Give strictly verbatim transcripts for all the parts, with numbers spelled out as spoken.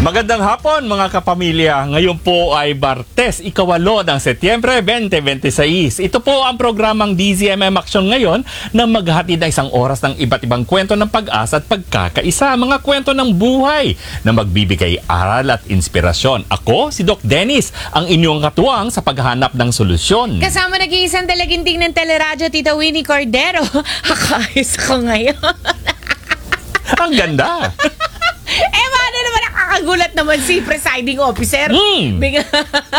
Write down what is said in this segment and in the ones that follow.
Magandang hapon mga kapamilya. Ngayon po ay Martes, ikawalo ng Setyembre twenty twenty-six. Ito po ang programang D Z M M Action ngayon na maghatid ng isang oras ng iba't ibang kwento ng pag-asa at pagkakaisa. Mga kwento ng buhay na magbibigay aral at inspirasyon. Ako, si Doc Dennis, ang inyong katuwang sa paghahanap ng solusyon. Kasama nag-iisang dalaginting ng teleradyo, Tita Winnie Cordero. Akayos ko ngayon. Ang ganda! Eh, paano naman nakakagulat naman si presiding officer? Mm. Biglang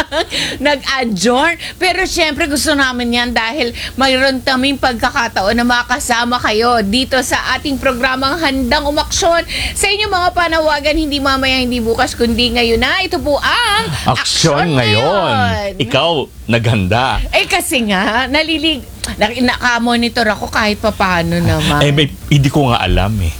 nag-adjourn. Pero syempre gusto namin yan dahil mayroon kaming pagkakataon na makasama kayo dito sa ating programang Handang Umaksyon. Sa inyong mga panawagan, hindi mamaya, hindi bukas, kundi ngayon na. Ito po ang Aksyon ngayon. Ikaw, naganda. Eh kasi nga, nalilig... Naka-monitor ako kahit papaano naman. Eh, may, hindi ko nga alam eh.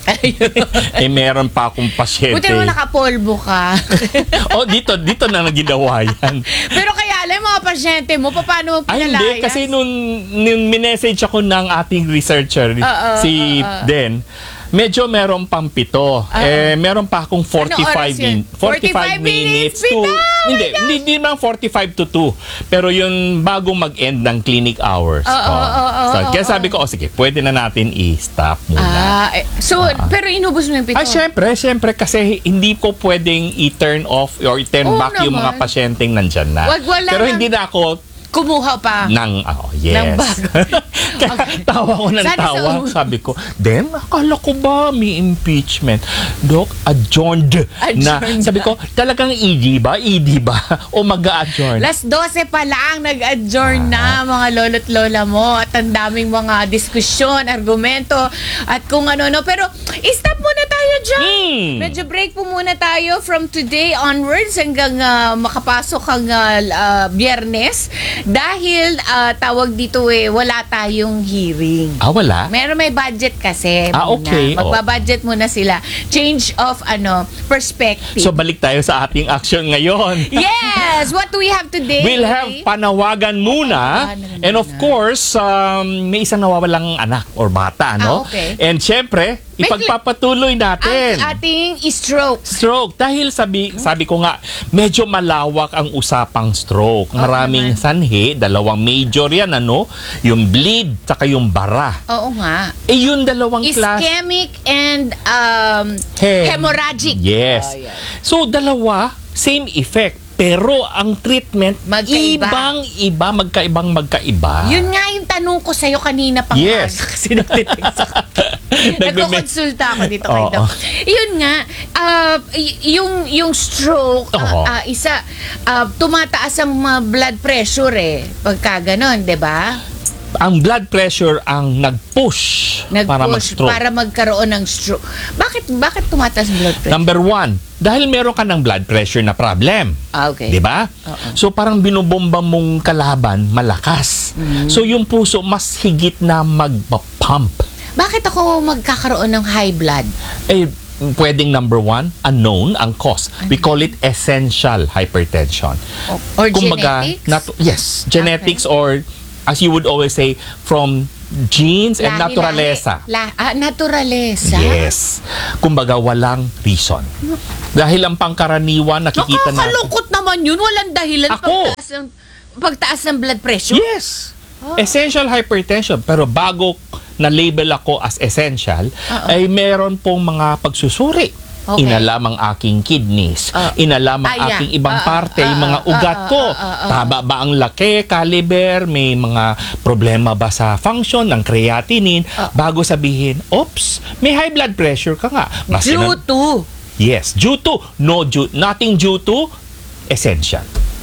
Eh, meron pa akong pasyente. Buti mo nakapolvo ka. Oh, dito, dito na naginawa yan. Pero kaya alam, mga pasyente mo, paano mo Ay, pinalayas? hindi. Kasi nung, nung minessage ako ng ating researcher, uh, uh, si uh, uh. Den, medyo meron pang pito. Uh, eh, meron pa akong forty-five, min- forty-five minutes to... Hindi, hindi, hindi naman forty-five to two. Pero yung bagong mag-end ng clinic hours. Uh, uh, uh, uh, so, uh, kaya uh, sabi ko, oh, sige, pwede na natin i-stop muna. Ah, eh, so, uh, pero inubos mo yung pito? Ay, syempre, syempre, kasi hindi ko pwedeng i-turn off or i-turn Oo back yung mga naman. pasyenteng nandyan na. Wag, wala pero lang. hindi na ako Kumuha pa. Nang, oh, yes. Ng bago. Kaya Okay. tawa ko ng Sana tawa. sa- Sabi ko, then, akala ko ba may impeachment? Doc, adjourned, na. Adjourned Sabi ko, talagang E D ba? E D ba? O mag-a-adjourn? Las dose pa lang, nag-adjourn na mga lolo't lola mo at ang daming mga diskusyon, argumento at kung ano-ano. Pero, stop muna tayo dyan. Hmm. Medyo break po muna tayo from today onwards hanggang ah, makapasok ang ah, ah, Biyernes. Dahil ah, tawag dito eh, wala tayong hearing. Ah, wala? Meron may budget kasi. Ah, muna. okay. Magbabudget muna sila. Change of ano perspective. So, balik tayo sa ating action ngayon. Yes! What do we have today? We'll have panawagan muna. Panawagan And of muna. course, um, may isang nawawalang anak or bata, no? Ah, okay. And syempre, May ipagpapatuloy natin. Ang ating stroke. Stroke. Dahil sabi, sabi ko nga, medyo malawak ang usapang stroke. Maraming naman. sanhi, dalawang major yan, ano? Yung bleed, tsaka yung bara. Oo nga. Eh, yung dalawang class. Ischemic and um, Hem- hemorrhagic. Yes. Oh, yan. So, dalawa, same effect. Pero ang treatment, Magkaiba. ibang-iba, magkaibang magkaiba. Yun nga yung tanong ko sa'yo kanina pang Yes. umaga kasi nagtitext ako. Nagkukonsulta ako dito kay Oo. Doc. Yun nga, ah, y- yung, yung stroke, Oo. ah, ah, isa, ah, tumataas ang mga blood pressure eh. Pagka ganon, di ba? Ang blood pressure ang nag-push, para Nag-push mag-stroke. para magkaroon ng stroke. Bakit bakit tumataas ang blood pressure? Number one, dahil meron ka ng blood pressure na problem. Ah, okay. Di ba? Oo. So parang binubomba mong kalaban, malakas. Mm-hmm. So yung puso mas higit na magpa-pump. Bakit ako magkakaroon ng high blood? Eh, pwedeng number one, unknown ang cause. We call it essential hypertension. Or Kumbaga, genetics? natu- yes, genetics or as you would always say, from genes and Lahi-lahi. naturalesa. La- ah, naturalesa? Yes. Kumbaga, walang reason. Dahil ang pangkaraniwan, nakikita na... Nakakalungkot naman yun. Walang dahilan Ako. pagtaas ng, pagtaas ng blood pressure. Yes. Essential hypertension. Pero bago na-label ako as essential, ay meron pong mga pagsusuri. Okay. Inalam ang aking kidneys. Ah. Inalam ang Ah, yeah. aking ibang Ah, parte, ah, yung mga ah, ugat ah, ko. ah, ah, ah. Taba ba ang laki, caliber, may mga problema ba sa function ng creatinine, Ah. bago sabihin, oops, may high blood pressure ka nga. Mas Due yun- to. Yes, due to. No due, nothing due to, essential.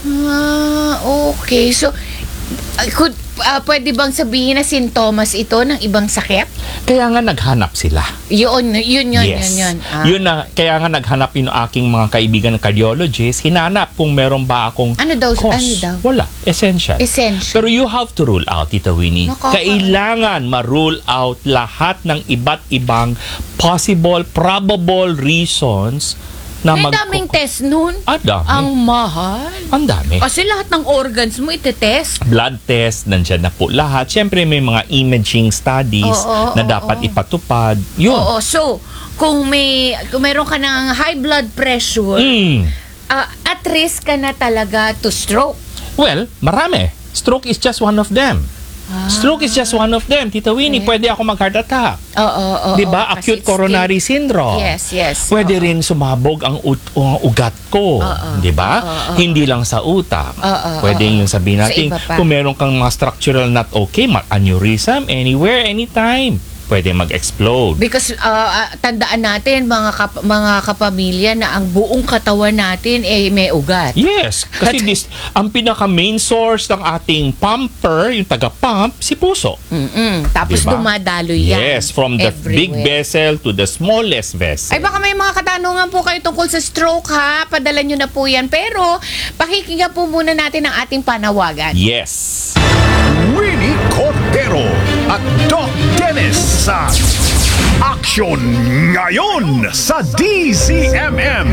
Ah, okay. So, ah, could, ah, pwede bang sabihin na sintomas ito ng ibang sakit? Kaya nga naghanap sila. Yun, yun, yun, Yes. yun, yun. Ah. Yun na, kaya nga naghanap yung aking mga kaibigan ng cardiologist, hinanap kung meron ba akong Ano daw? cause. Ano daw? Wala. Essential. Essential. Pero you have to rule out, Tita Winnie. Nakaka- Kailangan ma-rule out lahat ng iba't ibang possible, probable reasons na May mag- daming test nun. Ah, dami. Ang mahal. Ang dami. Kasi lahat ng organs mo itetest. Blood test, nandyan na po lahat. Siyempre, may mga imaging studies Oo, na oo, dapat oo. ipatupad. Yun. Oo, so, kung may kung meron ka ng high blood pressure, Mm. ah, at risk ka na talaga to stroke. Well, marami. Stroke is just one of them. Stroke is just one of them. Tita Winnie, Okay. pwede ako mag-heart attack. Oo, oo, oo. Di ba? Kasi Acute it's coronary syndrome. Yes, yes. Pwede Oo. rin sumabog ang ut- uh, ugat ko. Oo. Di ba? Oo, oo. Hindi lang sa utak. Oo, Pwede oo. yung sabihin Sa natin, iba pa. kung meron kang mga structural not okay, ma- aneurysm, anywhere, anytime, pwede mag-explode. Because uh, uh, tandaan natin mga kap- mga kapamilya na ang buong katawan natin eh may ugat. Yes, kasi this, ang pinaka-main source ng ating pumper, yung taga-pump, si puso. Mm-mm. Tapos Diba? dumadalo yan. Yes, from the big everywhere. vessel to the smallest vessel. Ay baka may mga katanungan po kayo tungkol sa stroke ha. Padala nyo na po yan. Pero pakikinggan po muna natin ang ating panawagan. Yes. Winnie Cordero at Doc Dennis sa Action Ngayon sa D Z M M.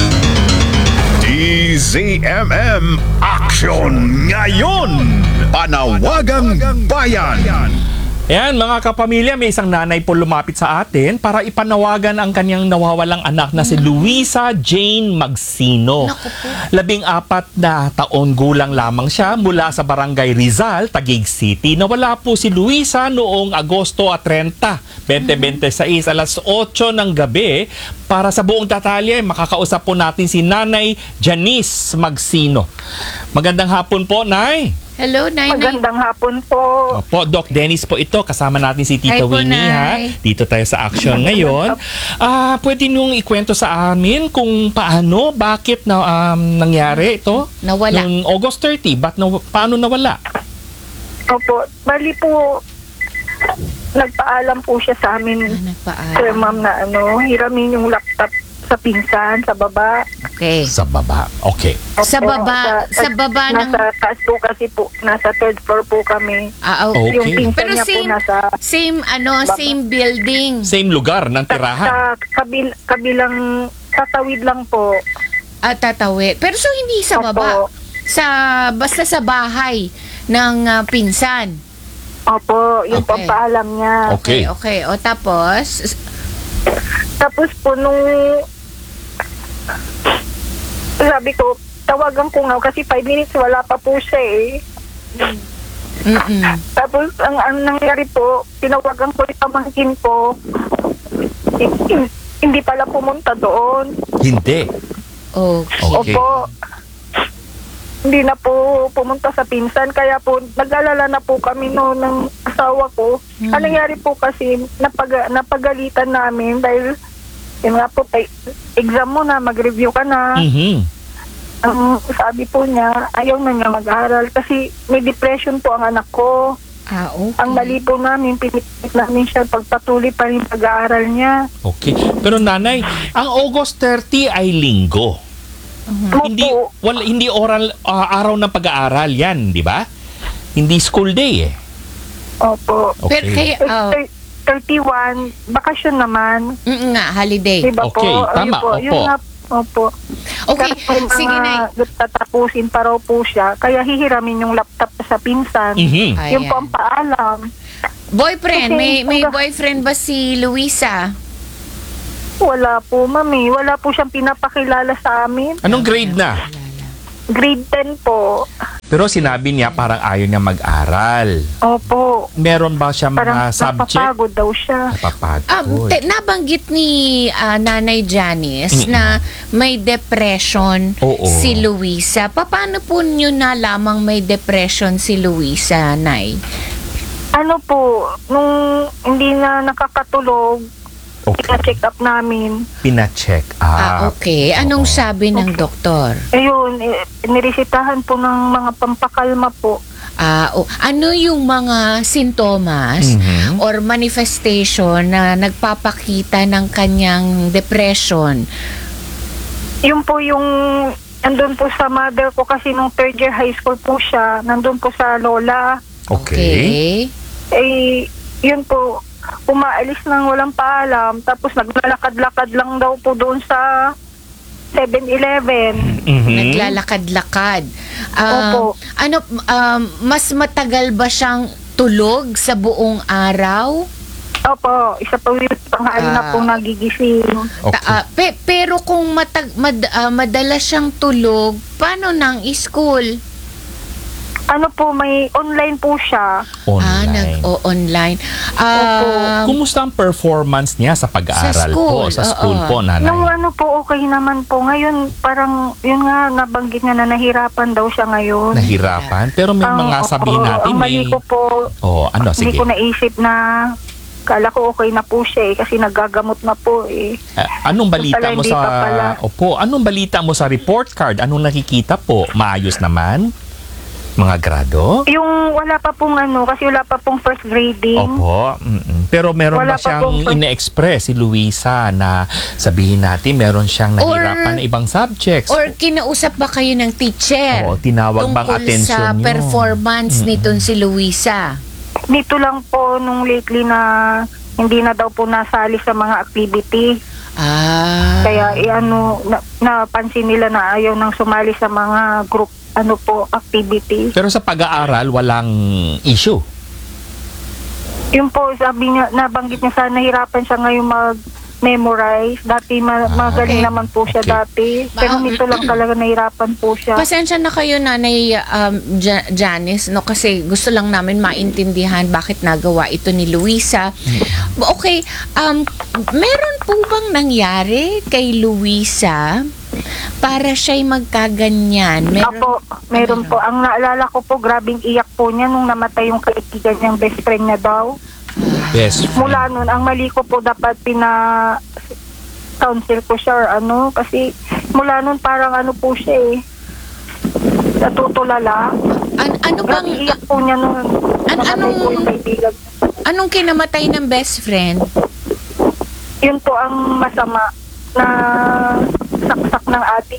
D Z M M Action Ngayon. Panawagang Bayan. Ayan, mga kapamilya, may isang nanay po lumapit sa atin para ipanawagan ang kanyang nawawalang anak na si Luisa Jane Magsino. Naku po. Labing apat na taon gulang lamang siya mula sa Barangay Rizal, Taguig City. Nawala po si Luisa noong Agosto trenta, twenty twenty-six, alas otso ng gabi. Para sa buong detalye, makakausap po natin si Nanay Janice Magsino. Magandang hapon po, Nay. Hello, Nay. Magandang hapon po. Opo, Doc Dennis po ito. Kasama natin si Hi Tita po, Winnie, ha? Nay. Dito tayo sa action ngayon. Ah, pwede niyong ikwento sa amin kung paano, bakit na um, nangyari ito? Nawala. Noong August thirty, ba't na, paano nawala? Opo, bali po, nagpaalam po siya sa amin, Ah, Sir nagpaalam. Ma'am, na ano, hiramin yung laptop sa pinsan, sa baba. Okay. Sa baba. Okay. Opo, Sa baba- sa baba ng- Nasa taas po kasi po, nasa third floor po kami. Ah, okay. Okay. Yung pinsan Pero niya po same, nasa same, ano, Baba. same building. Same lugar ng sa, sa tirahan. kabil, kabilang tatawid lang po. At tatawid. Pero so hindi sa baba. Opo. Sa, basta sa bahay ng ah, pinsan. Opo, yung Okay. pampaalam niya. Okay. Okay, okay. O tapos, Tapos po nung sabi ko, tawagan ko nga kasi five minutes wala pa po siya eh. mm Tapos ang, ang nangyari po, tinawagan ko yung pamangkin ko. Hin- hin- Hindi pala pumunta doon. Hindi. Okay. Okay. Opo. Hindi na po pumunta sa pinsan. Kaya po, nag-alala na po kami no ng asawa ko. Hmm. Ang nangyari po kasi, napag, napagalitan namin dahil yun nga po, tay- exam mo na, mag-review ka na. Mhm. Ang sabi po niya, ayaw na niya mag-aral kasi may depression po ang anak ko. Ah, okay. Ang mali po namin, pinipilit namin siya pagpatuloy pa rin pag-aaral niya. Okay. Pero nanay, ang August thirty ay linggo. Opo. Hindi wala hindi oral ah, araw ng pag-aaral 'yan, di ba? Hindi school day eh. Opo. Pero kaya, oh, Thir- thirty-one, bakasyon naman. mm, nga, holiday. Diba Okay, po? Ayun tama, po, opo. Yun nga, opo. Okay, Kasi sige na. mga tatapusin pa raw po siya, kaya hihiramin yung laptop sa pinsan. Mhm. Yung pampaalam. Boyfriend, Okay, may may hanggang- boyfriend ba si Luisa? Wala po, mami. Wala po siyang pinapakilala sa amin. Anong grade na? Grade ten po. Pero sinabi niya parang ayaw niya mag-aral. Opo. Meron ba siya Parang mga subject? napapagod daw siya. Napapagod. Um, te, nabanggit ni ah, Nanay Janice Mm-mm. na may depression Oo. si Luisa. Pa- Paano po nyo nalamang may depression si Luisa, Nay? Ano po, nung hindi na nakakatulog, Okay. check up namin. Pina-check Ah, up. okay. Anong Oo. sabi ng doktor? Ayun, eh, niresitahan po ng mga pampakalma po. Ah, oh, ano yung mga sintomas Mhm. or manifestation na nagpapakita ng kanyang depression? Yun po yung, andun po sa mother ko kasi nung third year high school po siya, nandun po sa lola. Okay. Eh, yun po, umaalis ng walang paalam, tapos naglalakad-lakad lang daw po doon sa seven eleven. Mhm. Naglalakad-lakad. Um, Opo. ano, um, mas matagal ba siyang tulog sa buong araw? Opo, isa pa yung tanghali na Ah. po nagigising. Okay. Ta- ah, pe- pero kung matag, mad, ah, madalas siyang tulog, paano nang school? Ano po, may online po siya. Ah, Online. nag-o-online. Ah, Kumusta ang performance niya sa pag-aaral Sa school, po? Sa school oo. po, nanay. Nung ano po, okay naman po. Ngayon, parang, yun nga, nabanggit niya na nahirapan daw siya ngayon. Nahirapan? Pero may Ang- mga sabihin oo, natin, Ang mali may... ko po, Oh, ano, hindi sige. ko naisip na, kala ko okay na po siya eh, kasi nagagamot na po eh. Eh, anong balita Pala, mo hindi sa... pa pala. Opo, anong balita mo sa report card? Anong nakikita po? Maayos naman? Mga grado? Yung wala pa pong ano, kasi wala pa pong first grading. Opo. mm-mm. Pero meron Wala ba pa siyang pong- ine-express si Luisa na sabihin natin meron siyang Or- nahirapan na ibang subjects? or kinausap ba kayo ng teacher? Oo, tinawag bang tungkol atensyon sa niyo? performance nitong si Luisa? Dito lang po nung lately na hindi na daw po nasali sa mga activity. Ah. Kaya eh, ano, na, napansin nila na ayaw nang sumali sa mga group ano po activity. Pero sa pag-aaral, walang issue. Yun po, sabi niya, nabanggit niya sa nahirapan siya ngayon mag-memorize. Dati ma- Ah, magaling okay. naman po siya Okay. dati. Pero Ma- nito lang talaga nahirapan po siya. Pasensya na kayo, Nanay um, Ja- Janice, no? Kasi gusto lang namin maintindihan bakit nagawa ito ni Luisa. Okay, um, meron po bang nangyari kay Luisa para siya'y magkaganyan? Meron, Opo, meron po. Ang naalala ko po, grabing iyak po niya nung namatay yung kaibigan niyang best friend niya daw. Best friend. Mula nun, ang mali ko po dapat pina counsel ko siya or ano. Kasi mula nun parang ano po siya eh. Natutulala. An- ano bang, Grabing iyak po niya nung An- namatay anong- po yung kaibigan. anong kinamatay ng best friend? Yun po ang masama na saksak ng adik.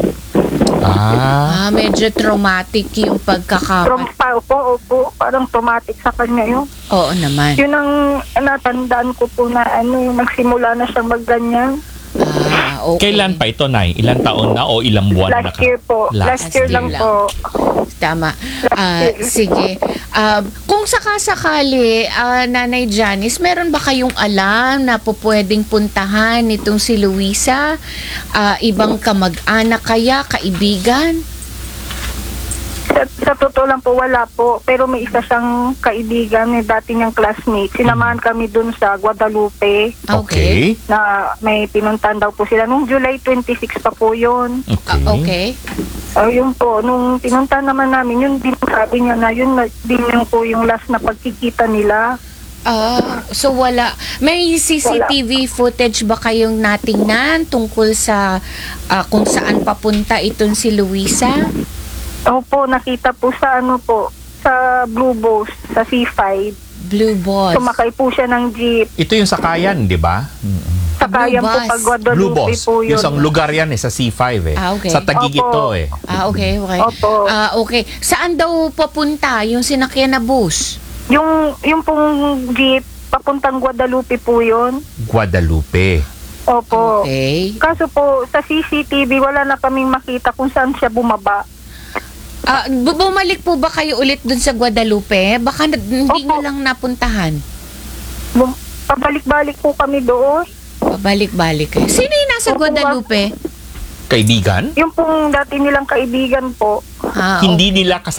Ah, Ah, medyo traumatic yung From pagkaka... pa, opo, opo, parang traumatic sa kanya yun. Oo naman. Yun ang natandaan ko po na ano, nagsimula na siyang magganyan. Ah, okay. kailan pa ito, Nay? Ilang taon na o ilang buwan na Last ka? year po. Last, year year lang lang. po. Tama. Ah, sige. Um, kung sakasakali, ah, Nanay Janice, meron ba kayong alam na po pwedeng puntahan nitong si Luisa? Ah, ibang kamag-anak kaya, kaibigan? Sa, sa totoo lang po, wala po. Pero may isa siyang kaibigan, may dati niyang classmate. Sinamahan kami dun sa Guadalupe Okay. na may pinuntan daw po sila. Nung July twenty-six pa po yun. Ah, Okay. okay. Uh, yun po, nung pinuntan naman namin, yun din sabi niya na yun na- din yung po yung last na pagkikita nila. Ah, so wala. May C C T V footage ba kayong natingnan tungkol sa ah, kung saan papunta itong si Luisa? Opo, nakita po sa ano po, sa Blue Boss, sa C five. Blue Boss. Sumakay po siya ng jeep. Ito yung sakayan, di ba? Sa kayan po Boss. pag Blue Guadalupe Boss. po yun. Yung isang lugar yan eh, sa C five eh. Ah, okay. Sa Taguig ito Opo. eh. Ah, okay, okay. Opo. Ah, okay. Saan daw papunta yung sinakyan na bus? Yung, yung pong jeep, papuntang Guadalupe po yun. Guadalupe. Opo. Okay. Kaso po, sa C C T V, wala na kaming makita kung saan siya bumaba. Ah, bu- bumalik po ba kayo ulit dun sa Guadalupe? Baka na- hindi Opo. nyo lang napuntahan. Bum- Pabalik-balik po kami doon. Pabalik-balik kayo. Sino yung nasa Opo, Guadalupe? Kaibigan? Yung pong dati nilang kaibigan po. Ah, Hindi nila